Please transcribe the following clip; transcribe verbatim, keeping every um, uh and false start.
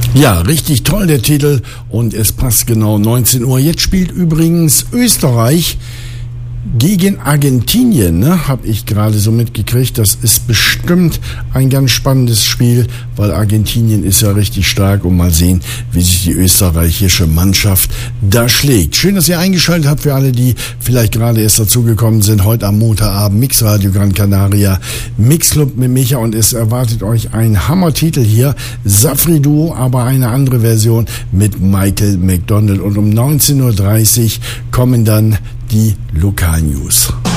Ja, richtig toll der Titel und es passt genau neunzehn Uhr. Jetzt spielt übrigens Österreich gegen Argentinien, ne? Habe ich gerade so mitgekriegt. Das ist bestimmt ein ganz spannendes Spiel, weil Argentinien ist ja richtig stark und mal sehen, wie sich die österreichische Mannschaft da schlägt. Schön, dass ihr eingeschaltet habt für alle, die vielleicht gerade erst dazugekommen sind. Heute am Montagabend Mixradio Gran Canaria, Mixclub mit Micha und es erwartet euch ein Hammertitel hier. Safri Duo, aber eine andere Version mit Michael McDonald und um neunzehn Uhr dreißig kommen dann die Lokalnews.